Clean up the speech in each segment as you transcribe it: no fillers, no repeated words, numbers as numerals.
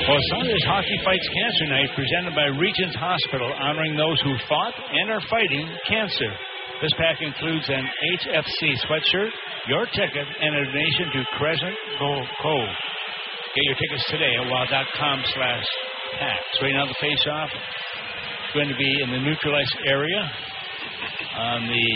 Well, Sunday's Hockey Fights Cancer Night presented by Regents Hospital, honoring those who fought and are fighting cancer. This pack includes an HFC sweatshirt, your ticket, and a donation to Crescent Cove. Get your tickets today at wild.com/packs. Right now, the face-off is going to be in the neutral ice area on the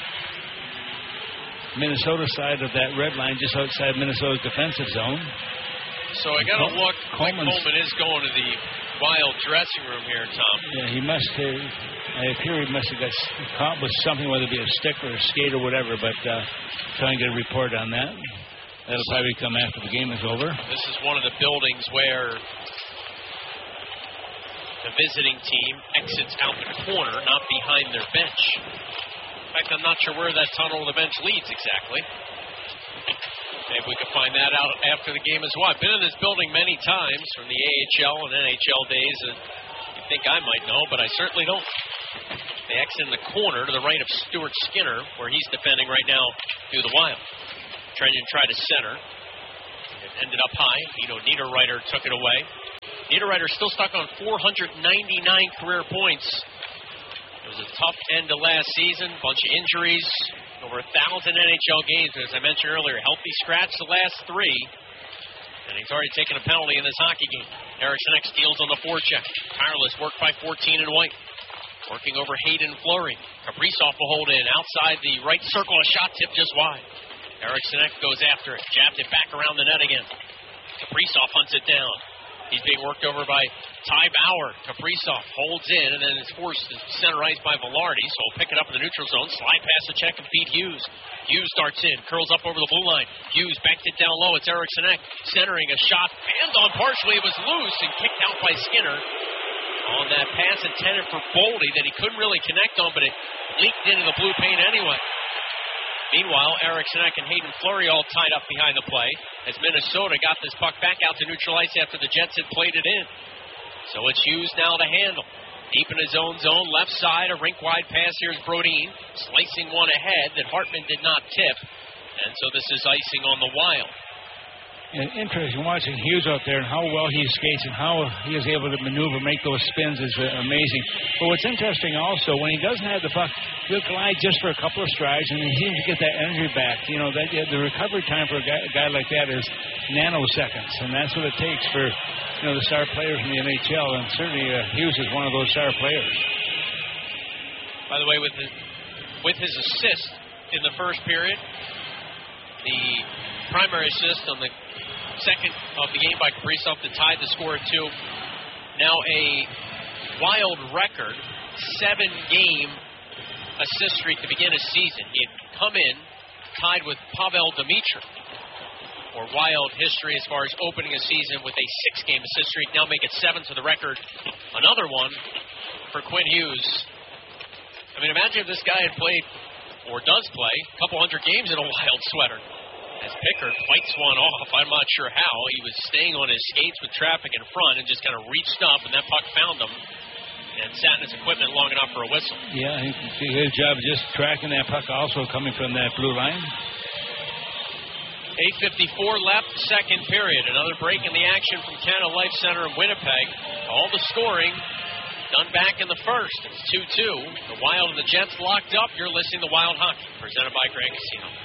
Minnesota side of that red line, just outside Minnesota's defensive zone. So I got to look. Coleman is going to the Wild dressing room here, Tom. Yeah, he must have. I hear he must have got caught with something, whether it be a stick or a skate or whatever, but try and get a report on that. That'll probably come after the game is over. This is one of the buildings where the visiting team exits out the corner, not behind their bench. In fact, I'm not sure where that tunnel to the bench leads exactly. Maybe we can find that out after the game as well. I've been in this building many times from the AHL and NHL days, and you'd think I might know, but I certainly don't. They exit in the corner to the right of Stuart Skinner, where he's defending right now through the Wild. Trenton tried to center. It ended up high. Niederreiter took it away. Niederreiter still stuck on 499 career points. It was a tough end to last season. Bunch of injuries. Over 1,000 NHL games. As I mentioned earlier, healthy scratch the last 3. And he's already taken a penalty in this hockey game. Eriksson steals on the forecheck. Tireless work by 14 in white. Working over Hayden Fleury. Kaprizov will hold in outside the right circle. A shot tip just wide. Eriksson goes after it. Jabbed it back around the net again. Kaprizov hunts it down. He's being worked over by Ty Bauer. Kaprizov holds in and then is forced to center ice by Velarde. So he'll pick it up in the neutral zone. Slide past the check and Pete Hughes. Hughes starts in. Curls up over the blue line. Hughes banked it down low. It's Eriksson centering a shot. Banned on partially. It was loose and kicked out by Skinner. On that pass intended for Boldy that he couldn't really connect on, but it leaked into the blue paint anyway. Meanwhile, Eriksson and Hayden Fleury all tied up behind the play as Minnesota got this puck back out to neutral ice after the Jets had played it in. So it's Hughes now to handle. Deep in his own zone, left side, a rink-wide pass. Here's Brodin, slicing one ahead that Hartman did not tip. And so this is icing on the Wild. And interesting watching Hughes out there and how well he skates and how he is able to maneuver, make those spins is amazing. But what's interesting also, when he doesn't have the puck, he'll glide just for a couple of strides and he seems to get that energy back. The recovery time for a guy like that is nanoseconds, and that's what it takes for the star players in the NHL, and certainly Hughes is one of those star players. By the way, with his assist in the first period, the primary assist on the second of the game by Kaprizov to tie the score at 2. Now a Wild record 7-game assist streak to begin a season. He had come in tied with Pavel Demitra, or Wild history as far as opening a season with a 6-game assist streak. Now make it 7 to the record. Another one for Quinn Hughes. I mean, imagine if this guy had played, or does play, a couple hundred games in a Wild sweater. As Pickard fights one off, I'm not sure how. He was staying on his skates with traffic in front and just kind of reached up, and that puck found him and sat in his equipment long enough for a whistle. Yeah, he did his job just tracking that puck also coming from that blue line. 8:54 left, second period. Another break in the action from Canada Life Center in Winnipeg. All the scoring done back in the first. It's 2-2. The Wild and the Jets locked up. You're listening to Wild Hockey, presented by Grand Casino.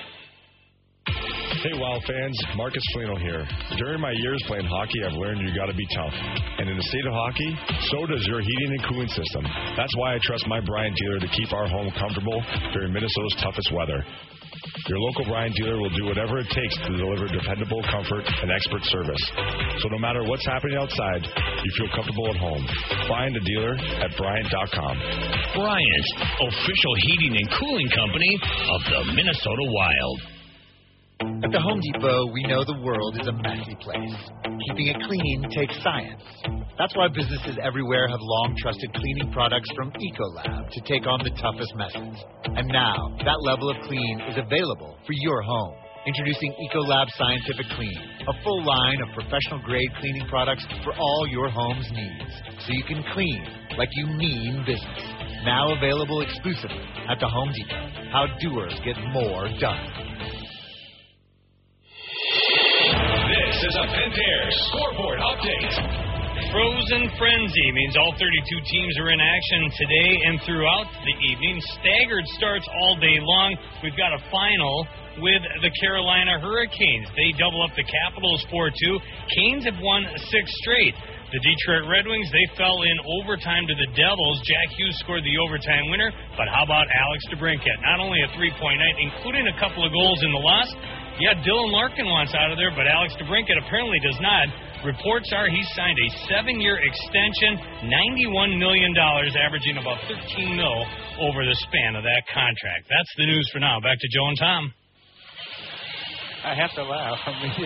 Hey Wild fans, Marcus Flino here. During my years playing hockey, I've learned you gotta be tough. And in the state of hockey, so does your heating and cooling system. That's why I trust my Bryant dealer to keep our home comfortable during Minnesota's toughest weather. Your local Bryant dealer will do whatever it takes to deliver dependable comfort and expert service. So no matter what's happening outside, you feel comfortable at home. Find a dealer at Bryant.com. Bryant, official heating and cooling company of the Minnesota Wild. At the Home Depot, we know the world is a messy place. Keeping it clean takes science. That's why businesses everywhere have long trusted cleaning products from Ecolab to take on the toughest messes. And now, that level of clean is available for your home. Introducing Ecolab Scientific Clean, a full line of professional-grade cleaning products for all your home's needs, so you can clean like you mean business. Now available exclusively at the Home Depot. How doers get more done. This is The Pentair Scoreboard Update. Frozen Frenzy means all 32 teams are in action today and throughout the evening. Staggered starts all day long. We've got a final with the Carolina Hurricanes. They double up the Capitals 4-2. Canes have won 6 straight. The Detroit Red Wings, they fell in overtime to the Devils. Jack Hughes scored the overtime winner, but how about Alex DeBrincat? Not only a three-point night, including a couple of goals in the loss. Yeah, Dylan Larkin wants out of there, but Alex DeBrincat apparently does not. Reports are he signed a 7-year extension, $91 million, averaging about $13 million over the span of that contract. That's the news for now. Back to Joe and Tom. I have to laugh. I mean,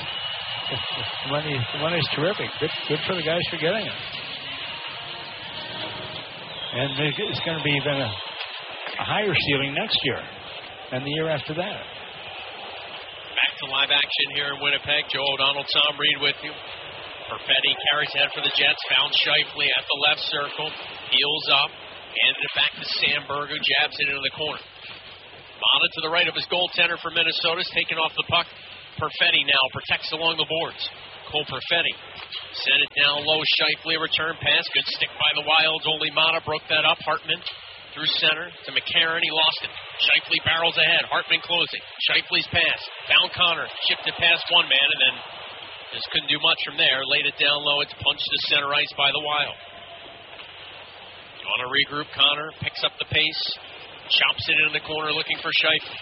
the money's terrific. Good for the guys for getting it. And it's going to be even a higher ceiling next year and the year after that. Back to live action here in Winnipeg. Joe O'Donnell, Tom Reed with you. Perfetti carries ahead for the Jets. Found Scheifele at the left circle. Heels up. Handed it back to Sandberg, who jabs it into the corner. Mata to the right of his goaltender for Minnesota is taking off the puck. Perfetti now protects along the boards. Cole Perfetti sent it down low. Scheifele return pass. Good stick by the Wilds. Only Mata broke that up. Hartman through center to McCarron. He lost it. Scheifele barrels ahead. Hartman closing. Scheifele's pass. Found Connor. Shifted past one man and then just couldn't do much from there. Laid it down low. It's punched to center ice by the Wild. On a regroup, Connor picks up the pace. Chops it into the corner looking for Scheifele.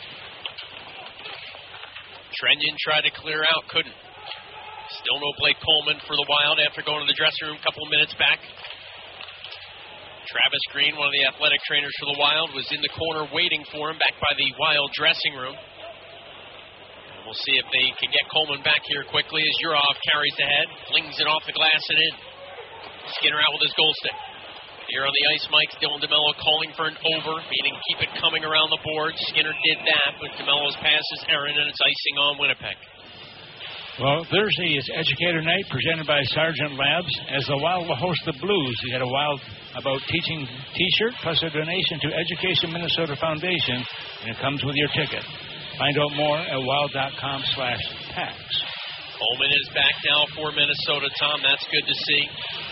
Trenyon tried to clear out. Couldn't. Still no Blake Coleman for the Wild after going to the dressing room a couple of minutes back. Travis Green, one of the athletic trainers for the Wild, was in the corner waiting for him back by the Wild dressing room. And we'll see if they can get Coleman back here quickly as Yurov carries ahead, flings it off the glass and in. Skinner out with his goal stick. Here on the ice mics, Dylan DeMello calling for an over, meaning keep it coming around the board. Skinner did that, but DeMello's pass is errant, and it's icing on Winnipeg. Well, Thursday is Educator Night presented by Sargent Labs. As the Wild will host the Blues, we had a Wild About Teaching t-shirt plus a donation to Education Minnesota Foundation, and it comes with your ticket. Find out more at wild.com/tax. Coleman is back now for Minnesota, Tom. That's good to see.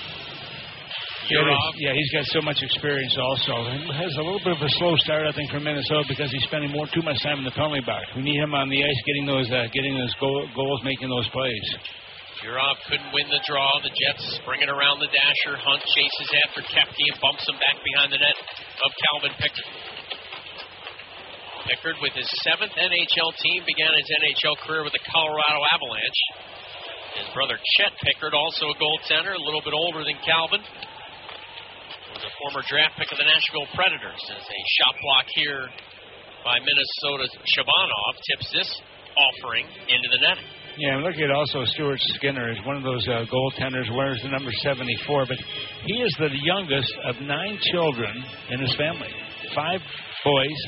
Yeah, he's got so much experience also. He has a little bit of a slow start, I think, for Minnesota because he's spending too much time in the penalty box. We need him on the ice getting those goals, making those plays. Yurov couldn't win the draw. The Jets bring it around the dasher. Hunt chases after Kepke and bumps him back behind the net of Calvin Pickard. Pickard, with his 7th NHL team, began his NHL career with the Colorado Avalanche. His brother Chet Pickard, also a goaltender, a little bit older than Calvin. Was a former draft pick of the Nashville Predators. As a shot block here by Minnesota's Shabanov tips this offering into the net. Yeah, I'm looking at also Stuart Skinner is one of those goaltenders, wears the number 74, but he is the youngest of 9 children in his family. 5 boys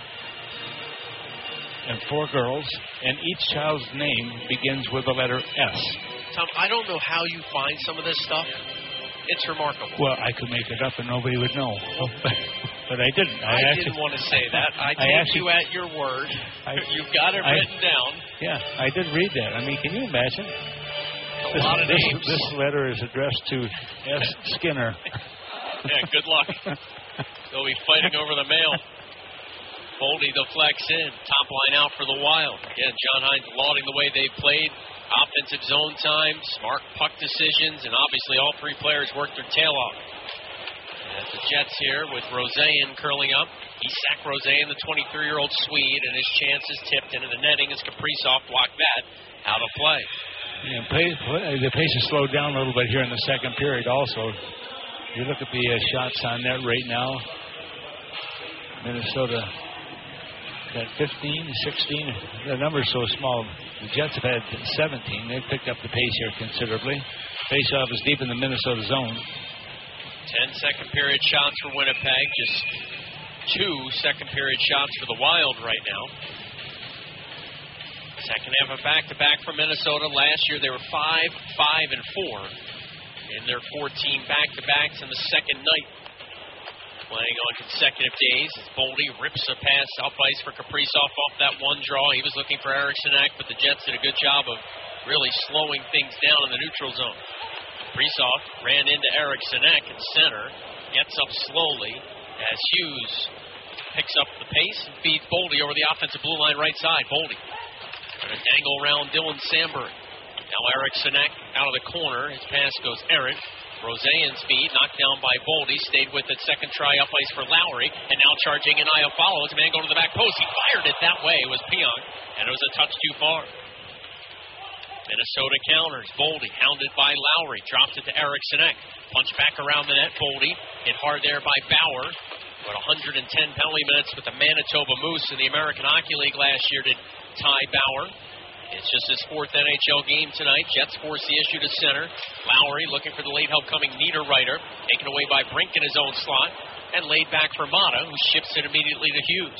and 4 girls, and each child's name begins with the letter S. Tom, I don't know how you find some of this stuff. It's remarkable. Well, I could make it up and nobody would know. But I didn't. I didn't want to say that. I take you at your word. You've got it written down. Yeah, I did read that. I mean, can you imagine? A lot of names. This letter is addressed to S. Skinner. Yeah, good luck. They'll be fighting over the mail. Boldy deflects in. Top line out for the Wild. Again, John Hines lauding the way they played. Offensive zone time, smart puck decisions, and obviously all 3 players worked their tail off. And the Jets here with Roseanne curling up. Isak Roseanne, the 23-year-old Swede, and his chance is tipped into the netting as Kaprizov blocked that out of play. Yeah, the pace has slowed down a little bit here in the second period also. You look at the shots on net right now. Minnesota got 15, 16. The number's so small. The Jets have had 17. They've picked up the pace here considerably. Faceoff is deep in the Minnesota zone. 10 second period shots for Winnipeg. Just 2 second period shots for the Wild right now. Second half of back-to-back for Minnesota. Last year they were 5, 5, and 4 in their 14 back-to-backs in the second night. Playing on consecutive days as Boldy rips a pass up ice for Kaprizov off that one draw. He was looking for Eriksson Ek, but the Jets did a good job of really slowing things down in the neutral zone. Kaprizov ran into Eric Sinek in center, gets up slowly as Hughes picks up the pace and feeds Boldy over the offensive blue line right side. Boldy trying to dangle around Dylan Sandberg. Now Eric Sinek out of the corner. His pass goes errant. Rose in speed, knocked down by Boldy, stayed with it second try up ice for Lowry, and now charging in Iafallo. It's a man going to the back post. He fired it that way. It was Pionk, and it was a touch too far. Minnesota counters. Boldy hounded by Lowry, drops it to Eric Sinek. Punch back around the net. Boldy hit hard there by Bauer. But 110 penalty minutes with the Manitoba Moose in the American Hockey League last year to Ty Bauer. It's just his fourth NHL game tonight. Jets force the issue to center. Lowry looking for the late help coming Niederreiter. Taken away by Brink in his own slot. And laid back for Mata, who ships it immediately to Hughes.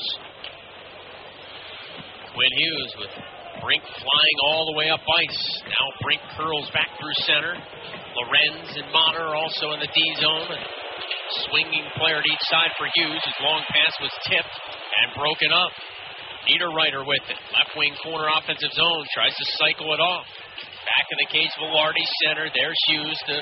Quinn Hughes with Brink flying all the way up ice. Now Brink curls back through center. Lorenz and Mata are also in the D zone. Swinging player to each side for Hughes. His long pass was tipped and broken up. Niederreiter with it. Left wing corner offensive zone. Tries to cycle it off. Back in the cage, Velarde center. There's Hughes to